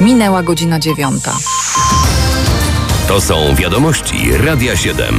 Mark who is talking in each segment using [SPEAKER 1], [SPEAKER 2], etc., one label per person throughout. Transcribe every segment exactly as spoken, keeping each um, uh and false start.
[SPEAKER 1] Minęła godzina dziewiąta.
[SPEAKER 2] To są wiadomości Radia siedem.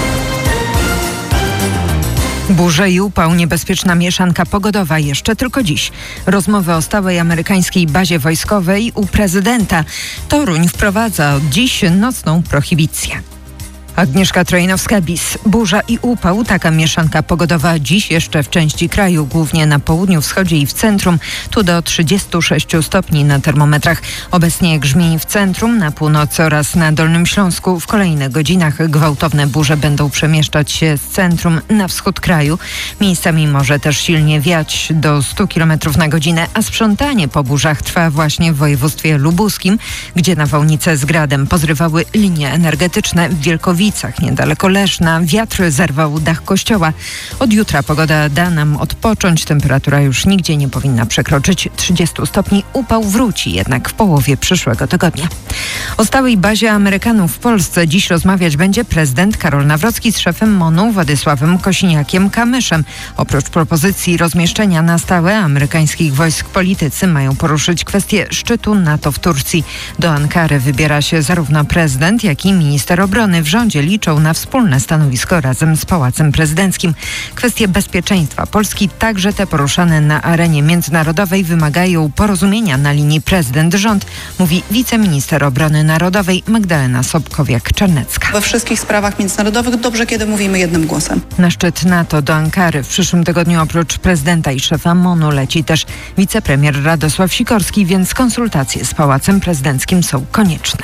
[SPEAKER 3] Burze i upał, niebezpieczna mieszanka pogodowa jeszcze tylko dziś. Rozmowy o stałej amerykańskiej bazie wojskowej u prezydenta. Toruń wprowadza od dziś nocną prohibicję. Agnieszka Trojnowska-Bis. Burza i upał, taka mieszanka pogodowa dziś jeszcze w części kraju, głównie na południu, wschodzie i w centrum. Tu do trzydziestu sześciu stopni na termometrach. Obecnie grzmień w centrum, na północy oraz na Dolnym Śląsku. W kolejnych godzinach gwałtowne burze będą przemieszczać się z centrum na wschód kraju. Miejscami może też silnie wiać do stu kilometrów na godzinę, a sprzątanie po burzach trwa właśnie w województwie lubuskim, gdzie nawałnice z gradem pozrywały linie energetyczne w Wielkowicach. Niedaleko Leszna wiatr zerwał dach kościoła. Od jutra pogoda da nam odpocząć. Temperatura już nigdzie nie powinna przekroczyć trzydziestu stopni. Upał wróci jednak w połowie przyszłego tygodnia. O stałej bazie Amerykanów w Polsce dziś rozmawiać będzie prezydent Karol Nawrocki z szefem MON-u Władysławem Kosiniakiem-Kamyszem. Oprócz propozycji rozmieszczenia na stałe amerykańskich wojsk, politycy mają poruszyć kwestię szczytu NATO w Turcji. Do Ankary wybiera się zarówno prezydent, jak i minister obrony. W rządzie liczą na wspólne stanowisko razem z Pałacem Prezydenckim. Kwestie bezpieczeństwa Polski, także te poruszane na arenie międzynarodowej, wymagają porozumienia na linii prezydent-rząd, mówi wiceminister obrony narodowej Magdalena Sobkowiak-Czarnecka.
[SPEAKER 4] We wszystkich sprawach międzynarodowych dobrze, kiedy mówimy jednym głosem.
[SPEAKER 3] Na szczyt NATO do Ankary w przyszłym tygodniu oprócz prezydenta i szefa MON-u leci też wicepremier Radosław Sikorski, więc konsultacje z Pałacem Prezydenckim są konieczne.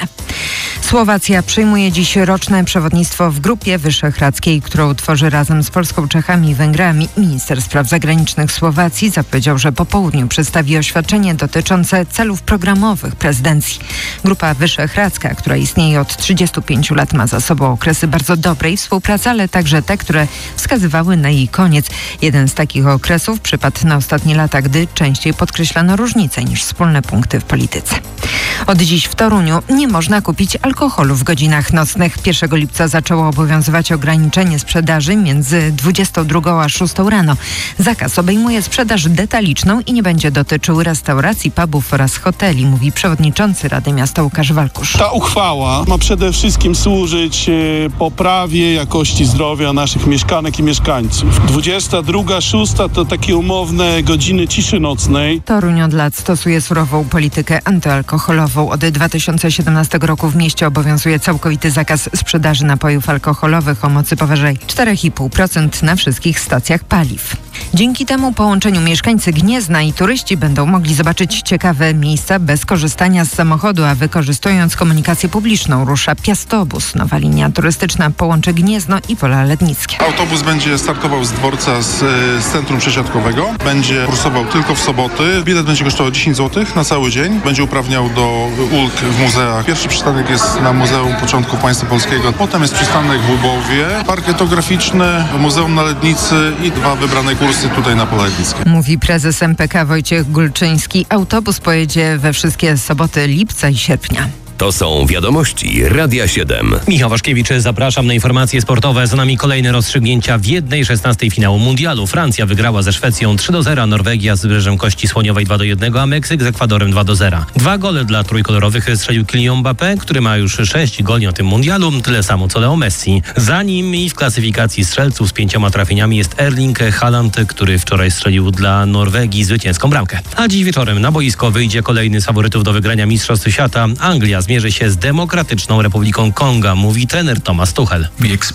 [SPEAKER 3] Słowacja przyjmuje dziś roczne przewodnictwo w Grupie Wyszehradzkiej, którą tworzy razem z Polską, Czechami i Węgrami. Minister spraw zagranicznych Słowacji zapowiedział, że po południu przedstawi oświadczenie dotyczące celów programowych prezydencji. Grupa Wyszehradzka, która istnieje od trzydziestu pięciu lat, ma za sobą okresy bardzo dobrej współpracy, ale także te, które wskazywały na jej koniec. Jeden z takich okresów przypadł na ostatnie lata, gdy częściej podkreślano różnice niż wspólne punkty w polityce. Od dziś w Toruniu nie można kupić alkoholu w godzinach nocnych. pierwszego lipca zaczęło obowiązywać ograniczenie sprzedaży między dwudziestą drugą a szóstą rano. Zakaz obejmuje sprzedaż detaliczną i nie będzie dotyczył restauracji, pubów oraz hoteli, mówi przewodniczący Rady Miasta Łukasz Walkusz.
[SPEAKER 5] Ta uchwała ma przede wszystkim służyć poprawie jakości zdrowia naszych mieszkanek i mieszkańców. dwudziesta druga, szósta to takie umowne godziny ciszy nocnej.
[SPEAKER 3] Toruń od lat stosuje surową politykę antyalkoholową. Od dwa tysiące siedemnastego roku w mieście obowiązuje całkowity zakaz sprzedaży napojów alkoholowych o mocy powyżej cztery i pół procent na wszystkich stacjach paliw. Dzięki temu połączeniu mieszkańcy Gniezna i turyści będą mogli zobaczyć ciekawe miejsca bez korzystania z samochodu, a wykorzystując komunikację publiczną. Rusza Piastobus. Nowa linia turystyczna połączy Gniezno i Pola Lednickie.
[SPEAKER 6] Autobus będzie startował z dworca z, z centrum przesiadkowego. Będzie kursował tylko w soboty. Bilet będzie kosztował dziesięć złotych na cały dzień. Będzie uprawniał do ulg w muzeach. Pierwszy przystanek jest na Muzeum Początku Państwa Polskiego. Potem jest przystanek w Łubowie, park etnograficzny, Muzeum na Lednicy i dwa wybrane kursy tutaj na Pola Lednickie.
[SPEAKER 3] Mówi prezes M P K Wojciech Gulczyński. Autobus pojedzie we wszystkie soboty lipca i sierpnia.
[SPEAKER 2] To są wiadomości Radia siedem.
[SPEAKER 7] Michał Waszkiewicz, zapraszam na informacje sportowe. Za nami kolejne rozstrzygnięcia w jednej szesnastej finału mundialu. Francja wygrała ze Szwecją trzy do zera, Norwegia z Wybrzeżem Kości Słoniowej dwa do jednego, a Meksyk z Ekwadorem dwa do zera. Dwa gole dla trójkolorowych strzelił Kylian Mbappé, który ma już sześć goli na tym mundialu, tyle samo co Leo Messi. Za nim i w klasyfikacji strzelców z pięcioma trafieniami jest Erling Haaland, który wczoraj strzelił dla Norwegii zwycięską bramkę. A dziś wieczorem na boisko wyjdzie kolejny z faworytów do wygrania Mistrzostw Świata. Anglia zmierzy się z Demokratyczną Republiką Konga, mówi trener Thomas Tuchel.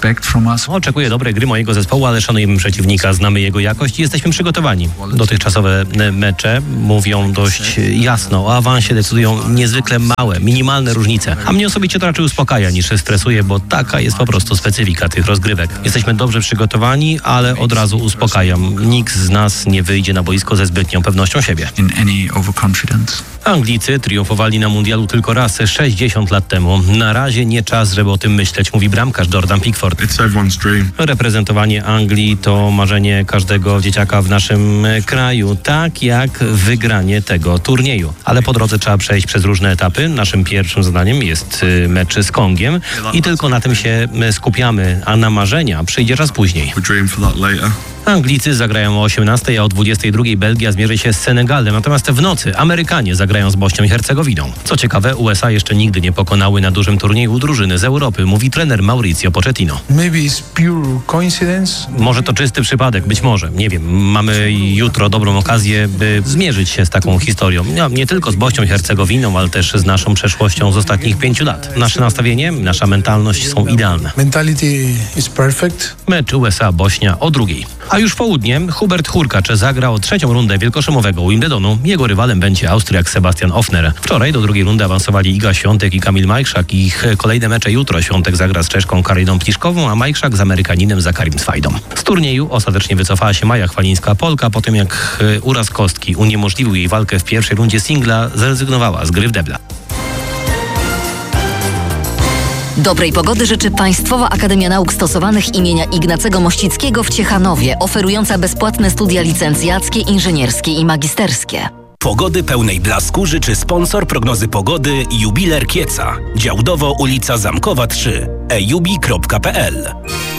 [SPEAKER 7] Oczekuję dobrej gry mojego zespołu, ale szanujemy przeciwnika, znamy jego jakość i jesteśmy przygotowani. Dotychczasowe mecze mówią dość jasno, o awansie decydują niezwykle małe, minimalne różnice. A mnie osobiście to raczej uspokaja niż stresuje, bo taka jest po prostu specyfika tych rozgrywek. Jesteśmy dobrze przygotowani, ale od razu uspokajam. Nikt z nas nie wyjdzie na boisko ze zbytnią pewnością siebie. Anglicy triumfowali na mundialu tylko raz sześćdziesiąt lat temu. Na razie nie czas, żeby o tym myśleć, mówi bramkarz Jordan Pickford. Reprezentowanie Anglii to marzenie każdego dzieciaka w naszym kraju, tak jak wygranie tego turnieju. Ale po drodze trzeba przejść przez różne etapy. Naszym pierwszym zadaniem jest mecz z Kongiem i tylko na tym się skupiamy, a na marzenia przyjdzie czas później. Anglicy zagrają o osiemnastej, a o dwudziestej drugiej Belgia zmierzy się z Senegalem. Natomiast w nocy Amerykanie zagrają z Bośnią i Hercegowiną. Co ciekawe, U S A jeszcze nigdy nie pokonały na dużym turnieju drużyny z Europy, mówi trener Mauricio Pochettino. Może to czysty przypadek, być może, nie wiem. Mamy jutro dobrą okazję, by zmierzyć się z taką historią. No, nie tylko z Bośnią i Hercegowiną, ale też z naszą przeszłością z ostatnich pięciu lat. Nasze nastawienie, nasza mentalność są idealne. Mecz U S A-Bośnia o drugiej. A już w południe Hubert Hurkacz zagra o trzecią rundę wielkoszymowego Wimbledonu. Jego rywalem będzie Austriak Sebastian Ofner. Wczoraj do drugiej rundy awansowali Iga Świątek i Kamil Majchrzak. Ich kolejne mecze jutro. Świątek zagra z Czeszką Karyną Pliszkową, a Majchrzak z Amerykaninem Zakarim Swajdą. Z turnieju ostatecznie wycofała się Maja Chwalińska-Polka po tym, jak uraz kostki uniemożliwił jej walkę w pierwszej rundzie singla, zrezygnowała z gry w debla.
[SPEAKER 1] Dobrej pogody życzy Państwowa Akademia Nauk Stosowanych imienia Ignacego Mościckiego w Ciechanowie, oferująca bezpłatne studia licencjackie, inżynierskie i magisterskie.
[SPEAKER 8] Pogody pełnej blasku życzy sponsor prognozy pogody Jubiler Kieca. Działdowo ulica Zamkowa trzy. e jubi kropka p l.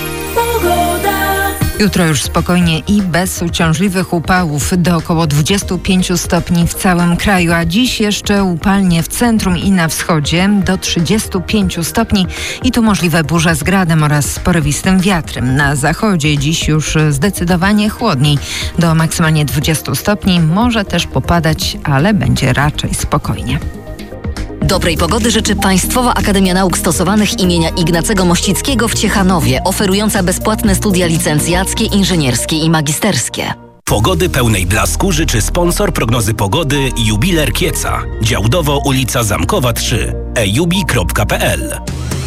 [SPEAKER 3] Jutro już spokojnie i bez uciążliwych upałów do około dwudziestu pięciu stopni w całym kraju, a dziś jeszcze upalnie w centrum i na wschodzie do trzydziestu pięciu stopni i tu możliwe burze z gradem oraz porywistym wiatrem. Na zachodzie dziś już zdecydowanie chłodniej, do maksymalnie dwudziestu stopni, może też popadać, ale będzie raczej spokojnie.
[SPEAKER 1] Dobrej pogody życzy Państwowa Akademia Nauk Stosowanych imienia Ignacego Mościckiego w Ciechanowie, oferująca bezpłatne studia licencjackie, inżynierskie i magisterskie.
[SPEAKER 8] Pogody pełnej blasku życzy sponsor prognozy pogody Jubiler Kieca. Działdowo ulica Zamkowa trzy. e jubi kropka p l.